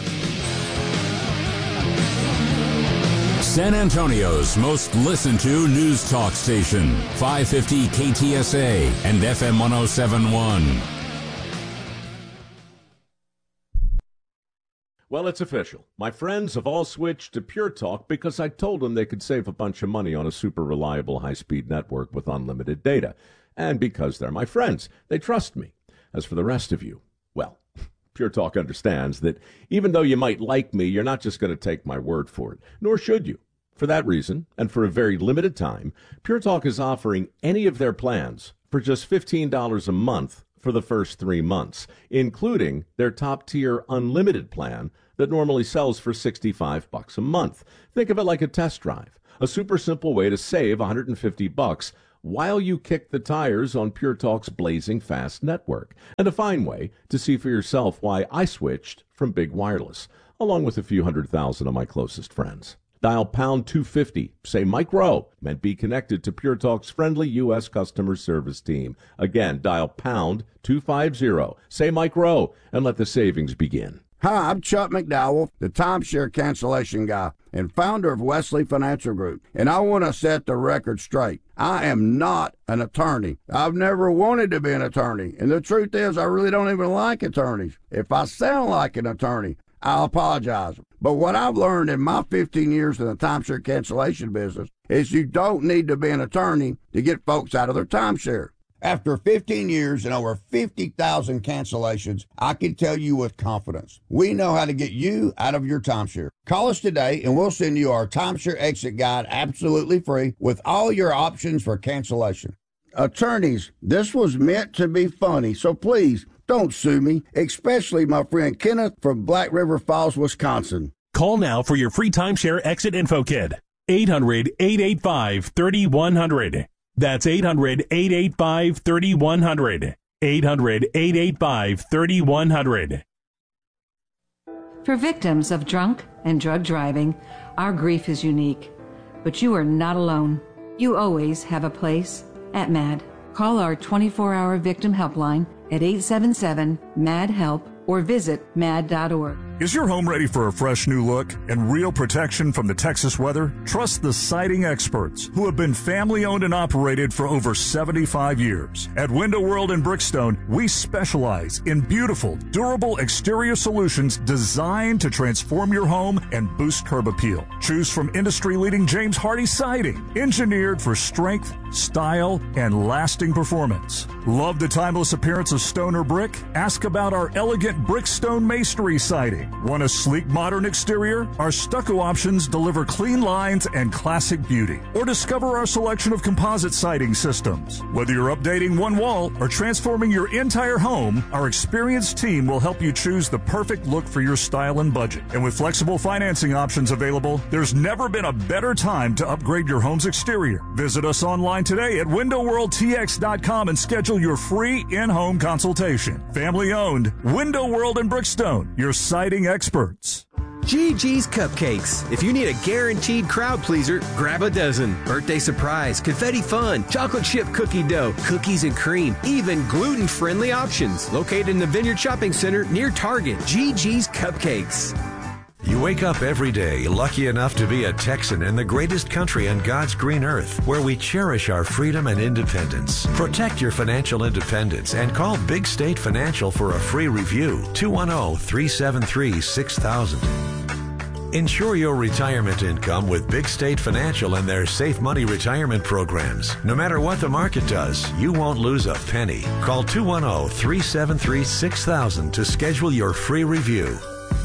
San Antonio's most listened to news talk station, 550 KTSA and FM 107.1. Well, it's official. My friends have all switched to Pure Talk because I told them they could save a bunch of money on a super reliable high-speed network with unlimited data. And because they're my friends, they trust me. As for the rest of you, well, Pure Talk understands that even though you might like me, you're not just going to take my word for it, nor should you. For that reason, and for a very limited time, Pure Talk is offering any of their plans for just $15 a month for the first 3 months, including their top-tier unlimited plan that normally sells for $65 a month. Think of it like a test drive, a super simple way to save $150 while you kick the tires on Pure Talk's blazing fast network, and a fine way to see for yourself why I switched from Big Wireless, along with a few 100,000 of my closest friends. Dial pound 250, say Mike Rowe, and be connected to Pure Talk's friendly U.S. customer service team. Again, dial pound 250, say Mike Rowe, and let the savings begin. Hi, I'm Chuck McDowell, the timeshare cancellation guy and founder of Wesley Financial Group, and I want to set the record straight. I am not an attorney. I've never wanted to be an attorney, and the truth is I really don't even like attorneys. If I sound like an attorney, I apologize. But what I've learned in my 15 years in the timeshare cancellation business is you don't need to be an attorney to get folks out of their timeshare. After 15 years and over 50,000 cancellations, I can tell you with confidence, we know how to get you out of your timeshare. Call us today and we'll send you our timeshare exit guide absolutely free with all your options for cancellation. Attorneys, this was meant to be funny, so please don't sue me, especially my friend Kenneth from Black River Falls, Wisconsin. Call now for your free timeshare exit info kit. 800-885-3100. That's 800-885-3100. 800-885-3100. For victims of drunk and drug driving, our grief is unique. But you are not alone. You always have a place at MAD. Call our 24-hour victim helpline at 877-MAD-HELP or visit mad.org. Is your home ready for a fresh new look and real protection from the Texas weather? Trust the siding experts who have been family-owned and operated for over 75 years. At Window World in Brickstone, we specialize in beautiful, durable exterior solutions designed to transform your home and boost curb appeal. Choose from industry-leading James Hardie siding, engineered for strength, style, and lasting performance. Love the timeless appearance of stone or brick? Ask about our elegant Brickstone masonry siding. Want a sleek, modern exterior? Our stucco options deliver clean lines and classic beauty. Or discover our selection of composite siding systems. Whether you're updating one wall or transforming your entire home, our experienced team will help you choose the perfect look for your style and budget. And with flexible financing options available, there's never been a better time to upgrade your home's exterior. Visit us online today at WindowWorldTX.com and schedule your free in-home consultation. Family owned, Window World in Brickstone, your siding experts. GG's Cupcakes. If you need a guaranteed crowd pleaser, grab a dozen. Birthday surprise, confetti fun, chocolate chip cookie dough, cookies and cream, even gluten-friendly options. Located in the Vineyard Shopping Center near Target. GG's Cupcakes. You wake up every day lucky enough to be a Texan in the greatest country on God's green earth, where we cherish our freedom and independence. Protect your financial independence and call Big State Financial for a free review. 210-373-6000. Ensure your retirement income with Big State Financial and their Safe Money retirement programs. No matter what the market does, you won't lose a penny. Call 210-373-6000 to schedule your free review.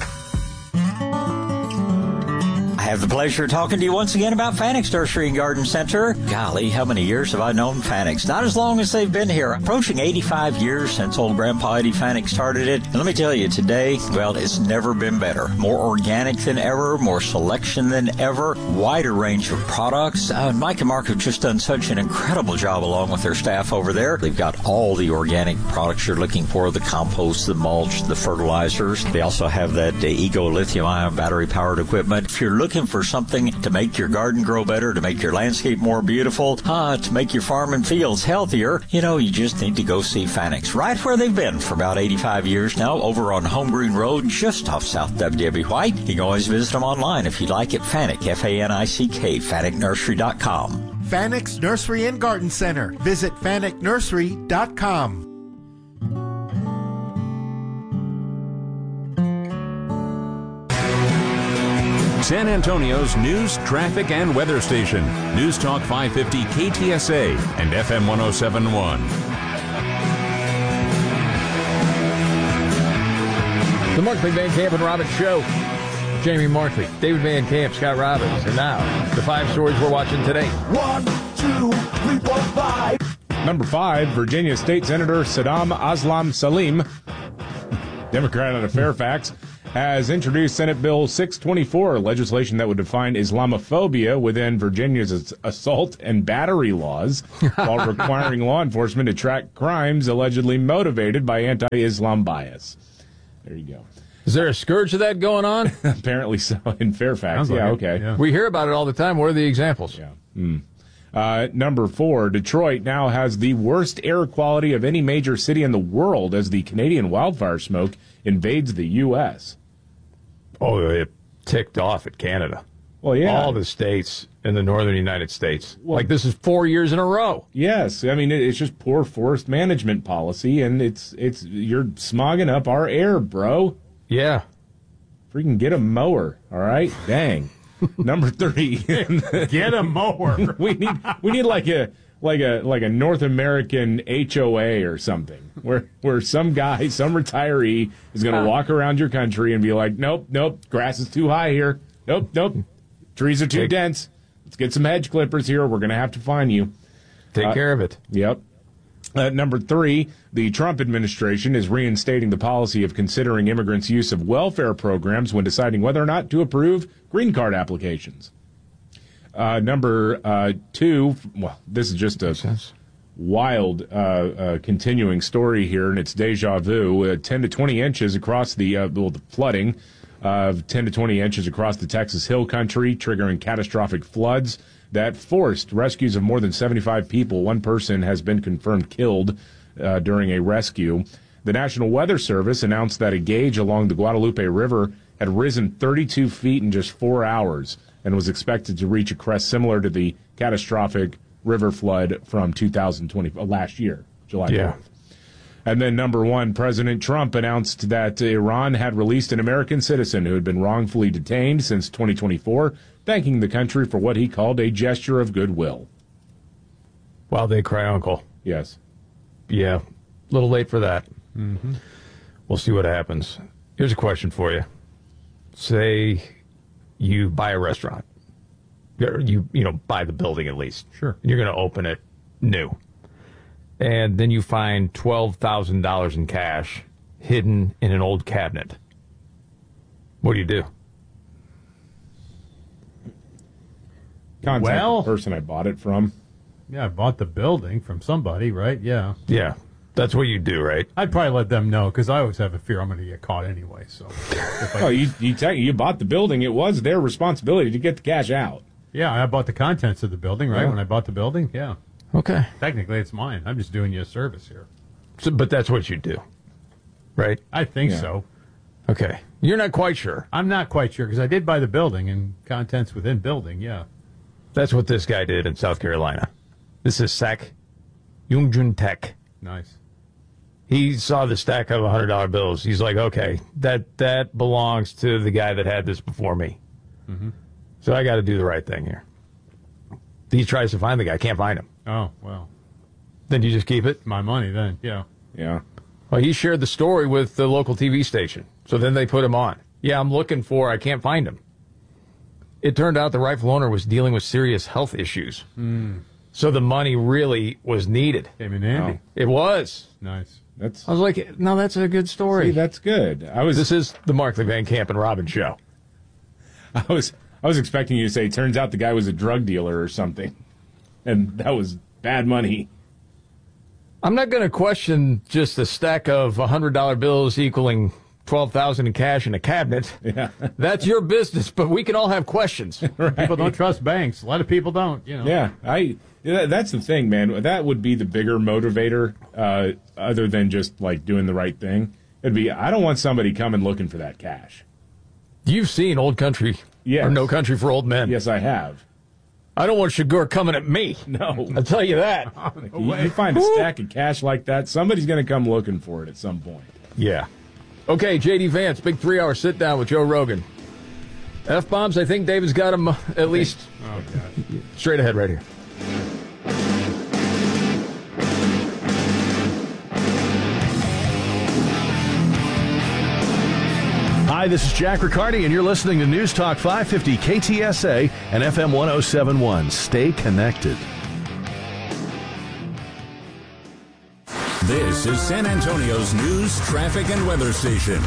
I have the pleasure of talking to you once again about Fanix Nursery and Garden Center. Golly, how many years have I known Fanix? Not as long as they've been here. Approaching 85 years since old Grandpa Eddie Fanix started it. And let me tell you, today, well, it's never been better. More organic than ever, more selection than ever, wider range of products. Mike and Mark have just done such an incredible job along with their staff over there. They've got all the organic products you're looking for, the compost, the mulch, the fertilizers. They also have that Ego lithium-ion battery-powered equipment. If you're looking for something to make your garden grow better, to make your landscape more beautiful, to make your farm and fields healthier, you just need to go see Fanix. Right where they've been for about 85 years now, over on Home Green Road, just off South W.W. White. You can always visit them online if you'd like at Fanick, F-A-N-I-C-K, FanickNursery.com. Fanix Nursery and Garden Center. Visit FanickNursery.com. San Antonio's news, traffic, and weather station. News Talk 550 KTSA and FM 1071. The Markley, Van Camp, and Robbins Show. Jamie Markley, David Van Camp, Scott Robbins. And now, the 5 stories we're watching today. 1, 2, 3, 4, 5. Number 5, Virginia State Senator Saddam Aslam Salim, Democrat out of Fairfax, has introduced Senate Bill 624, legislation that would define Islamophobia within Virginia's assault and battery laws, while requiring law enforcement to track crimes allegedly motivated by anti-Islam bias. There you go. Is there a scourge of that going on? Apparently so in Fairfax. Sounds like it. Okay. Yeah. We hear about it all the time. What are the examples? Yeah. Number 4, Detroit now has the worst air quality of any major city in the world as the Canadian wildfire smoke invades the U.S. Oh, it ticked off at Canada. Well, yeah. All the states in the northern United States. Like this is 4 years in a row. Yes. I mean, it's just poor forest management policy, and it's you're smogging up our air, bro. Yeah. Freaking get a mower, all right? Dang. Number 3. Get a mower. we need like a North American HOA or something where some guy, some retiree is going to walk around your country and be like, nope, grass is too high here. Nope, trees are too dense. Let's get some hedge clippers here. We're going to have to fine you. Take care of it. Yep. Number 3, the Trump administration is reinstating the policy of considering immigrants' use of welfare programs when deciding whether or not to approve green card applications. Number 2, well, this is just a wild continuing story here, and it's deja vu. 10 to 20 inches across the flooding of 10 to 20 inches across the Texas Hill Country, triggering catastrophic floods that forced rescues of more than 75 people. One person has been confirmed killed during a rescue. The National Weather Service announced that a gauge along the Guadalupe River had risen 32 feet in just 4 hours and was expected to reach a crest similar to the catastrophic river flood from 2020, last year, July 4th. And then number 1, President Trump announced that Iran had released an American citizen who had been wrongfully detained since 2024, thanking the country for what he called a gesture of goodwill. While they cry uncle. Yes. Yeah. A little late for that. Mm-hmm. We'll see what happens. Here's a question for you. Say you buy a restaurant. You buy the building at least. Sure. You're going to open it new. And then you find $12,000 in cash hidden in an old cabinet. What do? Contact the person I bought it from. Yeah, I bought the building from somebody, right? Yeah. Yeah, that's what you do, right? I'd probably let them know, because I always have a fear I'm going to get caught anyway. So, you bought the building. It was their responsibility to get the cash out. Yeah, I bought the contents of the building, right? Yeah. When I bought the building, yeah. Okay. Technically, it's mine. I'm just doing you a service here. So, but that's what you do, right? I think so. Okay. You're not quite sure. I'm not quite sure, because I did buy the building and contents within building, yeah. That's what this guy did in South Carolina. This is Sak Yoongjun Tech. Nice. He saw the stack of $100 bills. He's like, okay, that belongs to the guy that had this before me. Mm-hmm. So I got to do the right thing here. He tries to find the guy, can't find him. Oh, well. Then you just keep it? My money then, yeah. Yeah. Well, he shared the story with the local TV station. So then they put him on. Yeah, I'm looking I can't find him. It turned out the rightful owner was dealing with serious health issues. So the money really was needed. Came in handy. It was. Nice. I was like, no, that's a good story. See, that's good. This is the Markley, Van Camp, and Robbins Show. I was expecting you to say, turns out the guy was a drug dealer or something. And that was bad money. I'm not going to question just a stack of $100 bills equaling $12,000 in cash in a cabinet. Yeah. That's your business, but we can all have questions. Right. People don't trust banks. A lot of people don't, Yeah, that's the thing, man. That would be the bigger motivator, other than just like doing the right thing. It'd be, I don't want somebody coming looking for that cash. You've seen Old Country, or No Country for Old Men. Yes, I have. I don't want Shagur coming at me. No. I'll tell you that. You find a stack of cash like that, somebody's going to come looking for it at some point. Yeah. Okay, J.D. Vance, big 3-hour sit-down with Joe Rogan. F-bombs, I think David's got them at least straight ahead right here. Hi, this is Jack Riccardi, and you're listening to News Talk 550 KTSA and FM 1071. Stay connected. This is San Antonio's news, traffic, and weather station.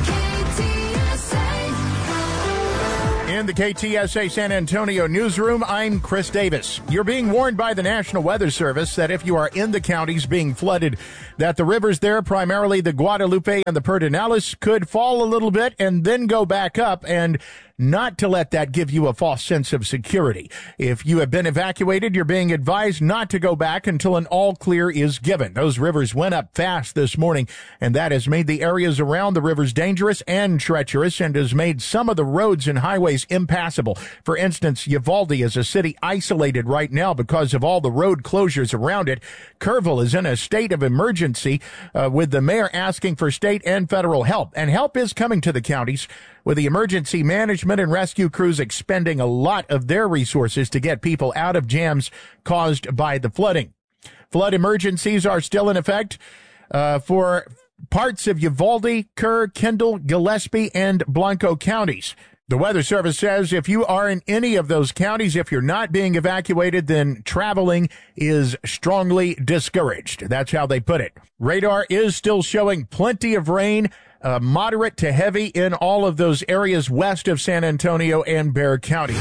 In the KTSA San Antonio newsroom, I'm Chris Davis. You're being warned by the National Weather Service that if you are in the counties being flooded, that the rivers there, primarily the Guadalupe and the Pedernales, could fall a little bit and then go back up, and not to let that give you a false sense of security. If you have been evacuated, you're being advised not to go back until an all clear is given. Those rivers went up fast this morning, and that has made the areas around the rivers dangerous and treacherous and has made some of the roads and highways impassable. For instance, Uvalde is a city isolated right now because of all the road closures around it. Kerrville is in a state of emergency with the mayor asking for state and federal help, and help is coming to the counties, with the emergency management and rescue crews expending a lot of their resources to get people out of jams caused by the flooding. Flood emergencies are still in effect for parts of Uvalde, Kerr, Kendall, Gillespie, and Blanco counties. The Weather Service says if you are in any of those counties, if you're not being evacuated, then traveling is strongly discouraged. That's how they put it. Radar is still showing plenty of rain, moderate to heavy in all of those areas west of San Antonio and Bexar County.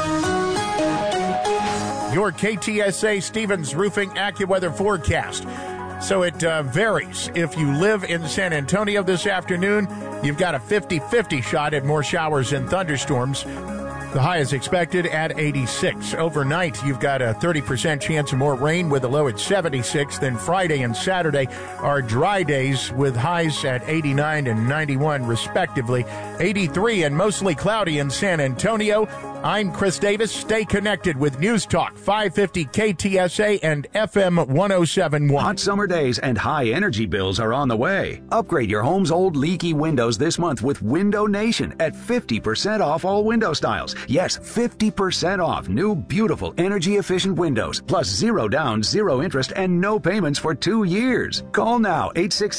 Your KTSA Stevens Roofing AccuWeather forecast. So it varies. If you live in San Antonio this afternoon, you've got a 50-50 shot at more showers and thunderstorms. The high is expected at 86. Overnight, you've got a 30% chance of more rain with a low at 76. Then Friday and Saturday are dry days with highs at 89 and 91 respectively. 83 and mostly cloudy in San Antonio. I'm Chris Davis. Stay connected with News Talk 550 KTSA and FM 1071. Hot summer days and high energy bills are on the way. Upgrade your home's old leaky windows this month with Window Nation at 50% off all window styles. Yes, 50% off new, beautiful, energy-efficient windows, plus 0 down, 0 interest, and no payments for 2 years. Call now,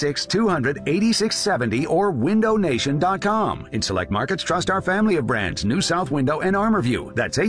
866-200-8670 or windownation.com. In select markets, trust our family of brands, New South Window and Armorview. That's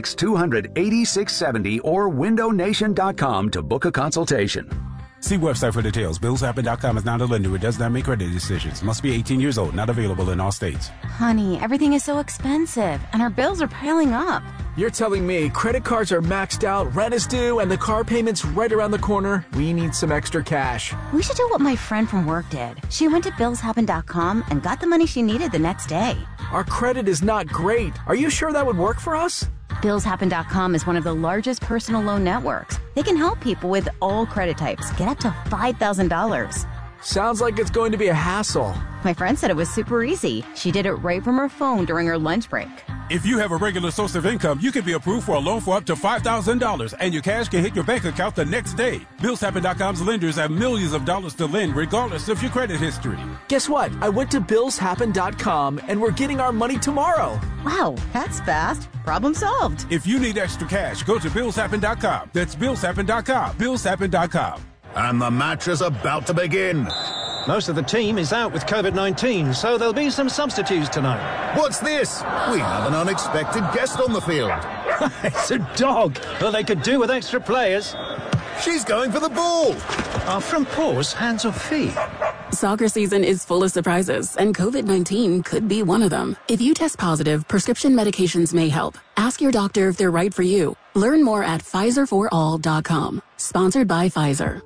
866-200-8670 or windownation.com to book a consultation. See website for details. BillsHappen.com is not a lender. It does not make credit decisions. Must be 18 years old. Not available in all states. Honey, everything is so expensive, and our bills are piling up. You're telling me credit cards are maxed out, rent is due, and the car payment's right around the corner? We need some extra cash. We should do what my friend from work did. She went to BillsHappen.com and got the money she needed the next day. Our credit is not great. Are you sure that would work for us? BillsHappen.com is one of the largest personal loan networks. They can help people with all credit types get up to $5,000. Sounds like it's going to be a hassle. My friend said it was super easy. She did it right from her phone during her lunch break. If you have a regular source of income, you can be approved for a loan for up to $5,000, and your cash can hit your bank account the next day. BillsHappen.com's lenders have millions of dollars to lend, regardless of your credit history. Guess what? I went to BillsHappen.com, and we're getting our money tomorrow. Wow, that's fast. Problem solved. If you need extra cash, go to BillsHappen.com. That's BillsHappen.com. BillsHappen.com. And the match is about to begin. Most of the team is out with COVID-19, so there'll be some substitutes tonight. What's this? We have an unexpected guest on the field. It's a dog. Well, they could do with extra players. She's going for the ball. Are front paws hands or feet? Soccer season is full of surprises, and COVID-19 could be one of them. If you test positive, prescription medications may help. Ask your doctor if they're right for you. Learn more at PfizerForAll.com. Sponsored by Pfizer.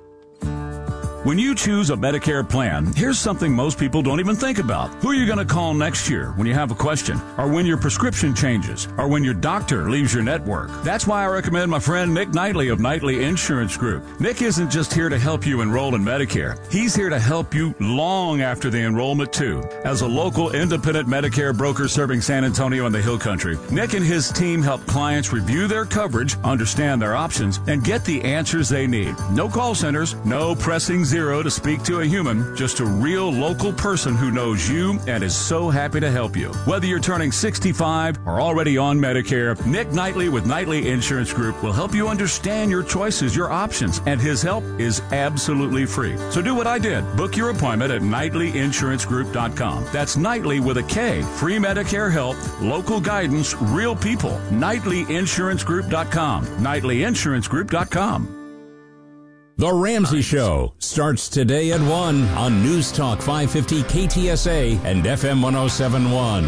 When you choose a Medicare plan, here's something most people don't even think about. Who are you going to call next year when you have a question? Or when your prescription changes? Or when your doctor leaves your network? That's why I recommend my friend Nick Knightley of Knightley Insurance Group. Nick isn't just here to help you enroll in Medicare. He's here to help you long after the enrollment, too. As a local independent Medicare broker serving San Antonio and the Hill Country, Nick and his team help clients review their coverage, understand their options, and get the answers they need. No call centers, no pressing to speak to a human, just a real local person who knows you and is so happy to help you. Whether you're turning 65 or already on Medicare, Nick Knightley with Knightley Insurance Group will help you understand your choices, your options, and his help is absolutely free. So do what I did. Book your appointment at KnightleyInsuranceGroup.com. That's Knightley with a K. Free Medicare help, local guidance, real people. KnightleyInsuranceGroup.com. KnightleyInsuranceGroup.com. The Ramsey Show starts today at 1 on News Talk 550 KTSA and FM 1071.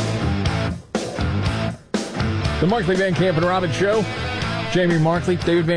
The Markley, Van Camp, and Robbins Show. Jamie Markley, David Van